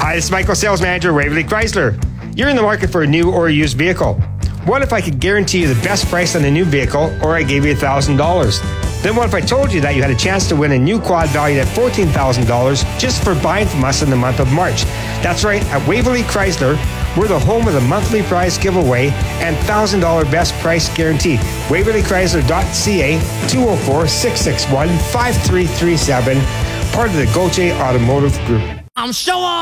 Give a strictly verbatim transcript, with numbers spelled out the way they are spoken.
Hi, this is Michael, Sales Manager, Waverly Chrysler. You're in the market for a new or a used vehicle. What if I could guarantee you the best price on a new vehicle, or I gave you one thousand dollars? Then what if I told you that you had a chance to win a new quad valued at fourteen thousand dollars just for buying from us in the month of March? That's right, at Waverly Chrysler, we're the home of the monthly prize giveaway and one thousand dollars best price guarantee. Waverly Chrysler dot C A, two oh four, six six one, five three three seven, part of the Gauthier Automotive Group. I'm showing